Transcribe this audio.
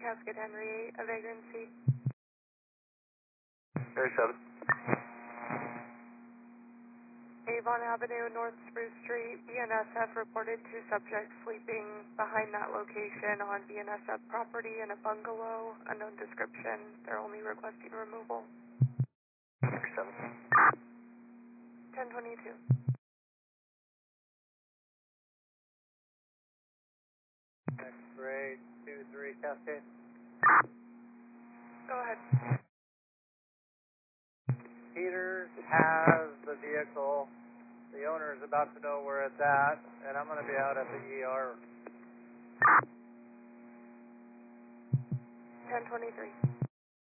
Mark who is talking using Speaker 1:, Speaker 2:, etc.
Speaker 1: Casket Henry 8, a vagrancy.
Speaker 2: Area 7.
Speaker 1: Avon Avenue, North Spruce Street, BNSF reported 2 subjects sleeping behind that location on BNSF property in a bungalow, unknown description. They're only requesting removal.
Speaker 2: Area 7.
Speaker 1: 1022.
Speaker 3: X-ray 23 Cascade.
Speaker 1: Go ahead.
Speaker 3: Peters has the vehicle. The owner is about to know where it's at, and I'm going to be out at the ER.
Speaker 1: 1023.